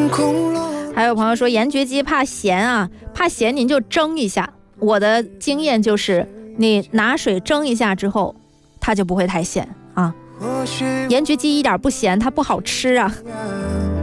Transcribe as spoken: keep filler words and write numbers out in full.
还有朋友说盐焗鸡怕咸啊，怕咸您就蒸一下。我的经验就是你拿水蒸一下之后它就不会太咸啊。盐焗鸡一点不咸它不好吃啊。